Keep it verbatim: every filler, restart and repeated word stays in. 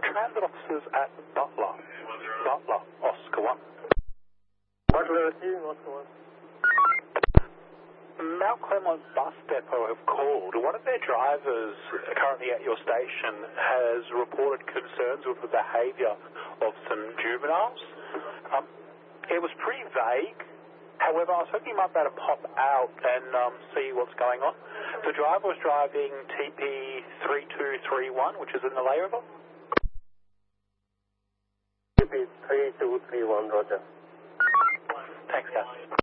transit officers at Butler. Butler, Oscar one. Butler receiving, Oscar one. Mount Clemont Bus Depot have called. One of their drivers currently at your station has reported concerns with the behaviour of some juveniles. Um, it was pretty vague. However, I was hoping you might be able to pop out and um, see what's going on. The driver was driving T P three two three one, which is in the Lay River. T P three two three one, roger. Thanks, guys.